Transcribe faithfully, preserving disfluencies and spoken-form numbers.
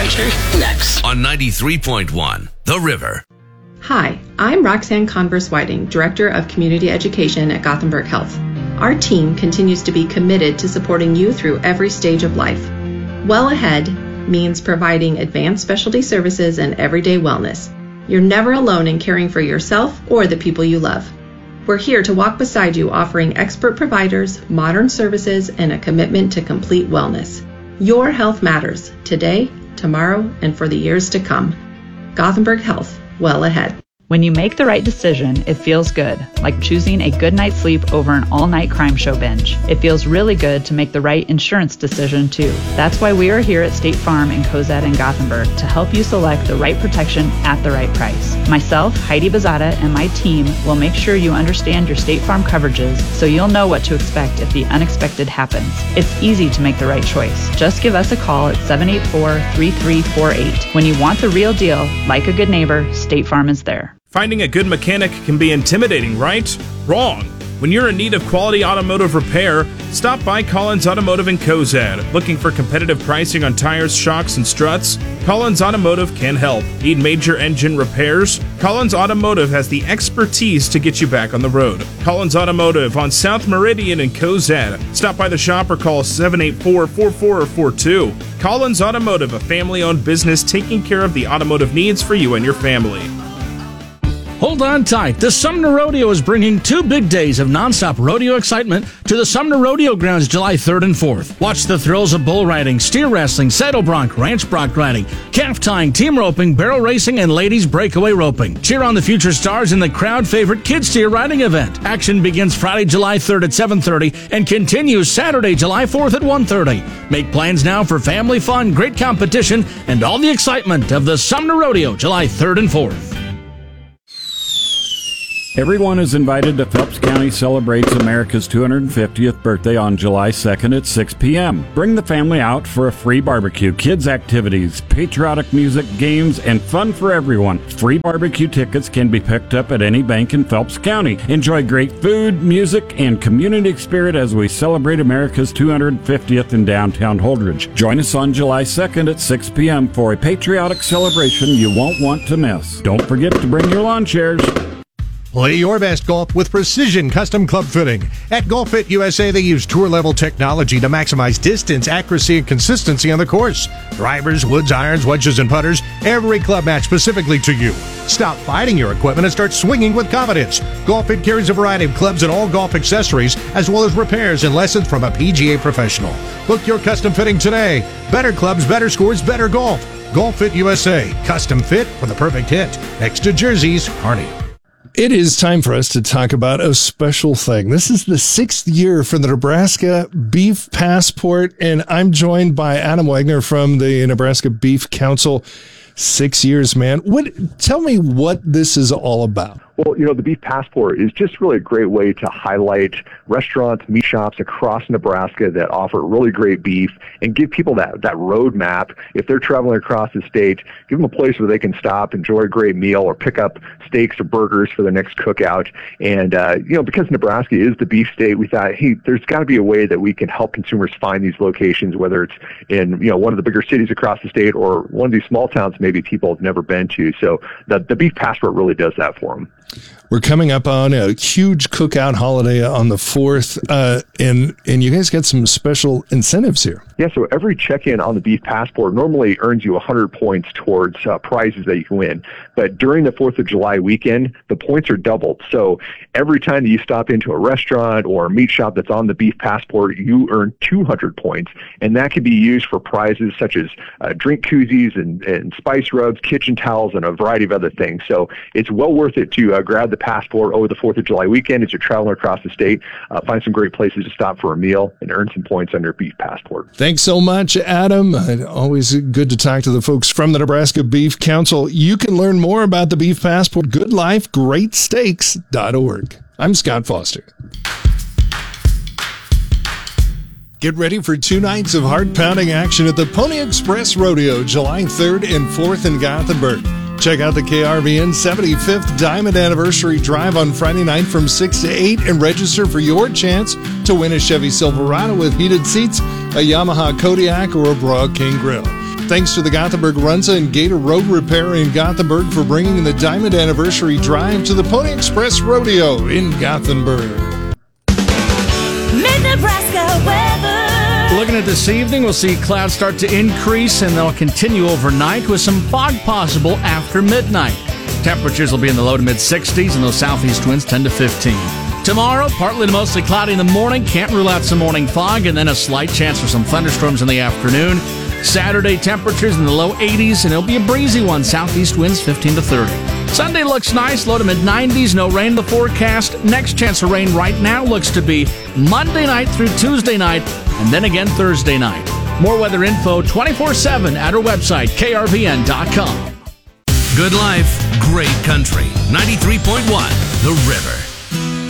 country next. On ninety-three point one, The River. Hi, I'm Roxanne Converse-Whiting, Director of Community Education at Gothenburg Health. Our team continues to be committed to supporting you through every stage of life. Well Ahead means providing advanced specialty services and everyday wellness. You're never alone in caring for yourself or the people you love. We're here to walk beside you, offering expert providers, modern services, and a commitment to complete wellness. Your health matters today, tomorrow, and for the years to come. Gothenburg Health, well ahead. When you make the right decision, it feels good, like choosing a good night's sleep over an all-night crime show binge. It feels really good to make the right insurance decision, too. That's why we are here at State Farm in Cozad and Gothenburg to help you select the right protection at the right price. Myself, Heidi Bazada, and my team will make sure you understand your State Farm coverages so you'll know what to expect if the unexpected happens. It's easy to make the right choice. Just give us a call at seven eight four, three three four eight. When you want the real deal, like a good neighbor, State Farm is there. Finding a good mechanic can be intimidating, right? Wrong. When you're in need of quality automotive repair, stop by Collins Automotive in Cozad. Looking for competitive pricing on tires, shocks, and struts? Collins Automotive can help. Need major engine repairs? Collins Automotive has the expertise to get you back on the road. Collins Automotive on South Meridian in Cozad. Stop by the shop or call seven eight four, four four four two. Collins Automotive, a family-owned business taking care of the automotive needs for you and your family. Hold on tight. The Sumner Rodeo is bringing two big days of nonstop rodeo excitement to the Sumner Rodeo Grounds July third and fourth. Watch the thrills of bull riding, steer wrestling, saddle bronc, ranch bronc riding, calf tying, team roping, barrel racing, and ladies breakaway roping. Cheer on the future stars in the crowd favorite kid steer riding event. Action begins Friday, July third at seven thirty and continues Saturday, July fourth at one thirty. Make plans now for family fun, great competition, and all the excitement of the Sumner Rodeo July third and fourth. Everyone is invited to Phelps County Celebrates America's two hundred fiftieth birthday on July second at six p.m. Bring the family out for a free barbecue, kids' activities, patriotic music, games, and fun for everyone. Free barbecue tickets can be picked up at any bank in Phelps County. Enjoy great food, music, and community spirit as we celebrate America's two hundred fiftieth in downtown Holdridge. Join us on July second at six p.m. for a patriotic celebration you won't want to miss. Don't forget to bring your lawn chairs. Play your best golf with Precision Custom Club Fitting. At Golf Fit U S A, they use tour-level technology to maximize distance, accuracy, and consistency on the course. Drivers, woods, irons, wedges, and putters, every club matched specifically to you. Stop fighting your equipment and start swinging with confidence. Golf Fit carries a variety of clubs and all golf accessories, as well as repairs and lessons from a P G A professional. Book your custom fitting today. Better clubs, better scores, better golf. Golf Fit U S A. Custom fit for the perfect hit. Next to Jersey's Harney. It is time for us to talk about a special thing. This is the sixth year for the Nebraska Beef Passport, and I'm joined by Adam Wagner from the Nebraska Beef Council. Six years, man. What? Tell me what this is all about. Well, you know, the Beef Passport is just really a great way to highlight restaurants, meat shops across Nebraska that offer really great beef and give people that, that roadmap. If they're traveling across the state, give them a place where they can stop, enjoy a great meal, or pick up steaks or burgers for their next cookout. And, uh, you know, because Nebraska is the beef state, we thought, hey, there's got to be a way that we can help consumers find these locations, whether it's in, you know, one of the bigger cities across the state or one of these small towns maybe people have never been to. So the, the Beef Passport really does that for them. We're coming up on a huge cookout holiday on the fourth, uh, and and you guys got some special incentives here. Yeah, so every check-in on the Beef Passport normally earns you one hundred points towards uh, prizes that you can win. But during the fourth of July weekend, the points are doubled. So every time that you stop into a restaurant or a meat shop that's on the Beef Passport, you earn two hundred points. And that can be used for prizes such as uh, drink koozies and, and spice rubs, kitchen towels, and a variety of other things. So it's well worth it to uh, grab the Passport over the fourth of July weekend as you're traveling across the state. Uh, find some great places to stop for a meal and earn some points on your Beef Passport. Thanks so much, Adam. Always good to talk to the folks from the Nebraska Beef Council. You can learn more about the Beef Passport, good life great steaks dot org. I'm Scott Foster. Get ready for two nights of heart-pounding action at the Pony Express Rodeo, July third and fourth in Gothenburg. Check out the K R V N seventy-fifth Diamond Anniversary Drive on Friday night from six to eight and register for your chance to win a Chevy Silverado with heated seats, a Yamaha Kodiak, or a Broad King Grill. Thanks to the Gothenburg Runza and Gator Road Repair in Gothenburg for bringing the Diamond Anniversary Drive to the Pony Express Rodeo in Gothenburg. Mid-Nebraska weather. Looking at this evening, we'll see clouds start to increase and they'll continue overnight with some fog possible after midnight. Temperatures will be in the low to mid sixties and those southeast winds ten to fifteen. Tomorrow, partly to mostly cloudy in the morning. Can't rule out some morning fog and then a slight chance for some thunderstorms in the afternoon. Saturday, temperatures in the low eighties and it'll be a breezy one. Southeast winds fifteen to thirty. Sunday looks nice, low to mid nineties. No rain in the forecast. Next chance of rain right now looks to be Monday night through Tuesday night and then again Thursday night. More weather info twenty-four seven at our website, K R V N dot com. Good life, great country. ninety-three point one The River.